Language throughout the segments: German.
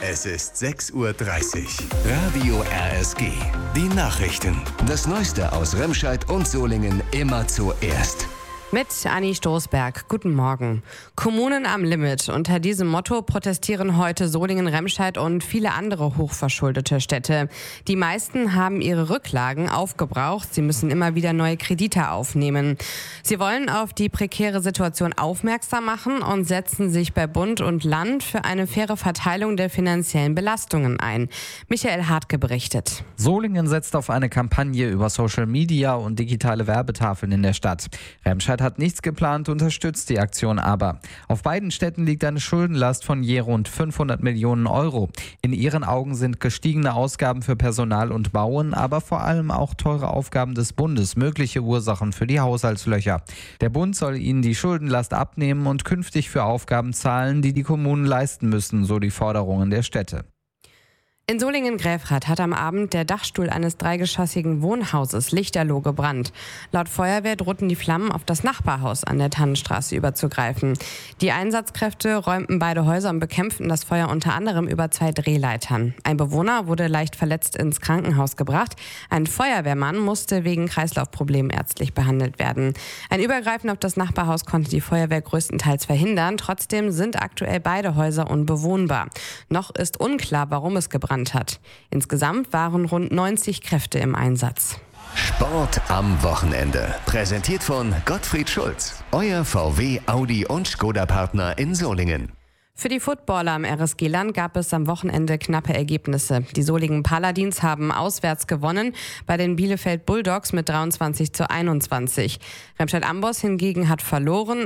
Es ist 6:30 Uhr. Radio RSG. Die Nachrichten. Das Neueste aus Remscheid und Solingen immer zuerst. Mit Anni Stoßberg. Guten Morgen. Kommunen am Limit. Unter diesem Motto protestieren heute Solingen, Remscheid und viele andere hochverschuldete Städte. Die meisten haben ihre Rücklagen aufgebraucht. Sie müssen immer wieder neue Kredite aufnehmen. Sie wollen auf die prekäre Situation aufmerksam machen und setzen sich bei Bund und Land für eine faire Verteilung der finanziellen Belastungen ein. Michael Hartke berichtet. Solingen setzt auf eine Kampagne über Social Media und digitale Werbetafeln in der Stadt. Remscheid hat nichts geplant, unterstützt die Aktion aber. Auf beiden Städten liegt eine Schuldenlast von je rund 500 Millionen Euro. In ihren Augen sind gestiegene Ausgaben für Personal und Bauen, aber vor allem auch teure Aufgaben des Bundes mögliche Ursachen für die Haushaltslöcher. Der Bund soll ihnen die Schuldenlast abnehmen und künftig für Aufgaben zahlen, die die Kommunen leisten müssen, so die Forderungen der Städte. In Solingen-Gräfrath hat am Abend der Dachstuhl eines dreigeschossigen Wohnhauses lichterloh gebrannt. Laut Feuerwehr drohten die Flammen auf das Nachbarhaus an der Tannenstraße überzugreifen. Die Einsatzkräfte räumten beide Häuser und bekämpften das Feuer unter anderem über 2 Drehleitern. Ein Bewohner wurde leicht verletzt ins Krankenhaus gebracht. Ein Feuerwehrmann musste wegen Kreislaufproblemen ärztlich behandelt werden. Ein Übergreifen auf das Nachbarhaus konnte die Feuerwehr größtenteils verhindern. Trotzdem sind aktuell beide Häuser unbewohnbar. Noch ist unklar, warum es gebrannt hat. Insgesamt waren rund 90 Kräfte im Einsatz. Sport am Wochenende. Präsentiert von Gottfried Schulz. Euer VW, Audi und Skoda-Partner in Solingen. Für die Footballer am RSG-Land gab es am Wochenende knappe Ergebnisse. Die Solingen Paladins haben auswärts gewonnen, bei den Bielefeld Bulldogs mit 23:21. Remscheid-Amboss hingegen hat verloren,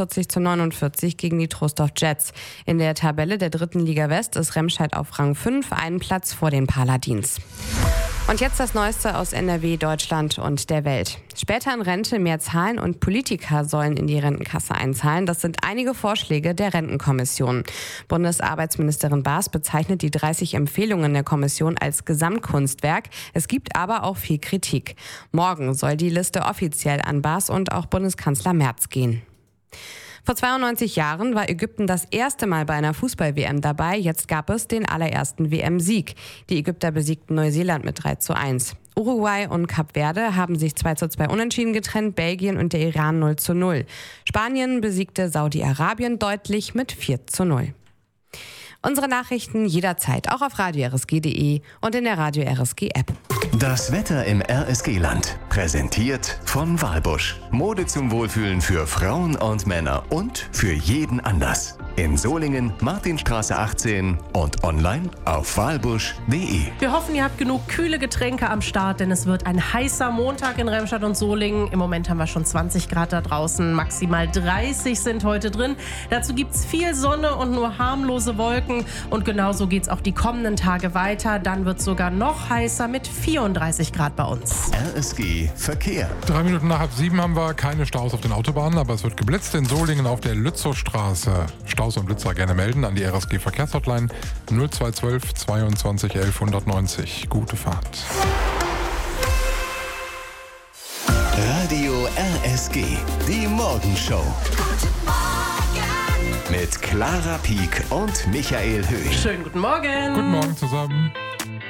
48:49 gegen die Troisdorf Jets. In der Tabelle der 3. Liga West ist Remscheid auf Rang 5, einen Platz vor den Paladins. Und jetzt das Neueste aus NRW, Deutschland und der Welt. Später in Rente mehr zahlen und Politiker sollen in die Rentenkasse einzahlen. Das sind einige Vorschläge der Rentenkommission. Bundesarbeitsministerin Baas bezeichnet die 30 Empfehlungen der Kommission als Gesamtkunstwerk. Es gibt aber auch viel Kritik. Morgen soll die Liste offiziell an Baas und auch Bundeskanzler Merz gehen. Vor 92 Jahren war Ägypten das erste Mal bei einer Fußball-WM dabei. Jetzt gab es den allerersten WM-Sieg. Die Ägypter besiegten Neuseeland mit 3:1. Uruguay und Kap Verde haben sich 2:2 unentschieden getrennt, Belgien und der Iran 0:0. Spanien besiegte Saudi-Arabien deutlich mit 4:0. Unsere Nachrichten jederzeit, auch auf radio-rsg.de und in der Radio RSG App. Das Wetter im RSG-Land. Präsentiert von Walbusch. Mode zum Wohlfühlen für Frauen und Männer und für jeden Anlass. In Solingen, Martinstraße 18 und online auf walbusch.de. Wir hoffen, ihr habt genug kühle Getränke am Start, denn es wird ein heißer Montag in Remscheid und Solingen. Im Moment haben wir schon 20 Grad da draußen, maximal 30 sind heute drin. Dazu gibt es viel Sonne und nur harmlose Wolken. Und genauso geht es auch die kommenden Tage weiter. Dann wird es sogar noch heißer mit 34 Grad bei uns. RSG Verkehr. 3 Minuten nach 6:30 haben wir keine Staus auf den Autobahnen, aber es wird geblitzt in Solingen auf der Lützowstraße. Staus und Blitzer gerne melden an die RSG Verkehrshotline 0212 22 11 190. Gute Fahrt. Radio RSG, die Morgenshow. Mit Clara Pieck und Michael Höhing. Schönen guten Morgen. Guten Morgen zusammen.